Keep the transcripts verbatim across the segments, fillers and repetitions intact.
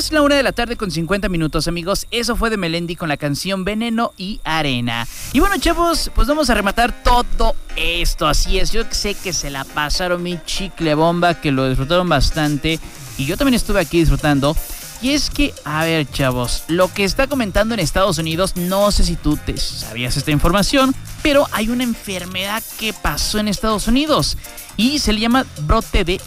Es la una de la tarde con cincuenta minutos, amigos. Eso fue de Melendi con la canción Veneno y Arena. Y bueno, chavos, pues vamos a rematar todo esto. Así es, yo sé que se la pasaron mi chicle bomba, que lo disfrutaron bastante. Y yo también estuve aquí disfrutando. Y es que, a ver, chavos, lo que está comentando en Estados Unidos, no sé si tú te sabías esta información, pero hay una enfermedad que pasó en Estados Unidos y se le llama brote de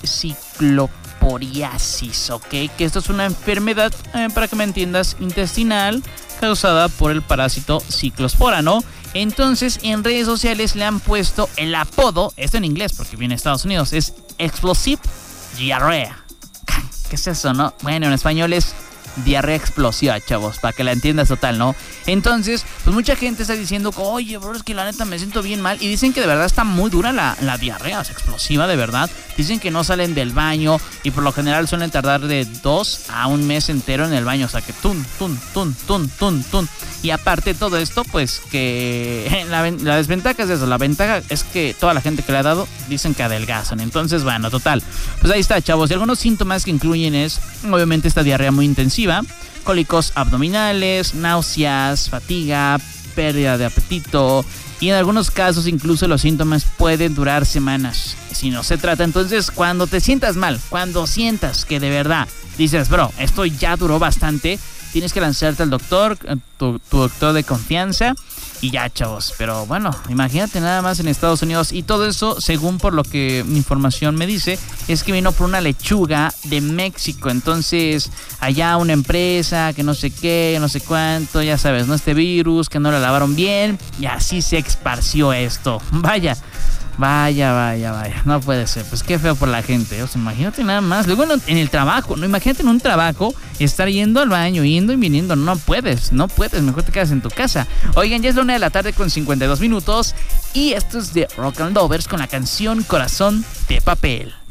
cicloporiasis, ¿ok? Que esto es una enfermedad, eh, para que me entiendas, intestinal causada por el parásito ciclospora, ¿no? Entonces, en redes sociales le han puesto el apodo, esto en inglés porque viene de Estados Unidos, es Explosive Diarrhea. ¿Qué es eso, no? Bueno, en español es diarrea explosiva, chavos, para que la entiendas total, ¿no? Entonces, pues mucha gente está diciendo, oye, bro, es que la neta me siento bien mal. Y dicen que de verdad está muy dura la, la diarrea, o sea, explosiva, de verdad. Dicen que no salen del baño y por lo general suelen tardar de dos a un mes entero en el baño. O sea, que tun, tun, tun, tun, tun, tun. Y aparte de todo esto, pues que la, la desventaja es eso. La ventaja es que toda la gente que le ha dado dicen que adelgazan. Entonces, bueno, total. Pues ahí está, chavos. Y algunos síntomas que incluyen es, obviamente, esta diarrea muy intensiva, cólicos abdominales, náuseas, fatiga, pérdida de apetito y en algunos casos incluso los síntomas pueden durar semanas si no se trata. Entonces, cuando te sientas mal, cuando sientas que de verdad dices, bro, esto ya duró bastante, tienes que lanzarte al doctor, tu, tu doctor de confianza. Y ya, chavos, pero bueno, imagínate nada más en Estados Unidos. Y todo eso, según por lo que mi información me dice, es que vino por una lechuga de México. Entonces, allá una empresa que no sé qué, no sé cuánto, ya sabes, ¿no? Este virus, que no la lavaron bien. Y así se esparció esto. Vaya, vaya, vaya, vaya. No puede ser, pues qué feo por la gente. O sea, imagínate nada más. Luego en el trabajo, ¿no? Imagínate en un trabajo estar yendo al baño, yendo y viniendo. No puedes, no puedes. Mejor te quedas en tu casa. Oigan, ya es la una de la tarde con cincuenta y dos minutos. Y esto es de Rock and Lovers con la canción Corazón de Papel.